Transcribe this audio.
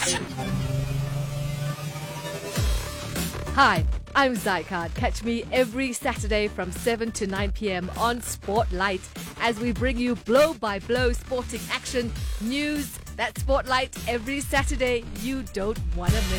Hi, I'm Zycard. Catch me every Saturday from 7 to 9 p.m. on Spotlight as we bring you blow-by-blow sporting action, news. That Spotlight every Saturday. You don't want to miss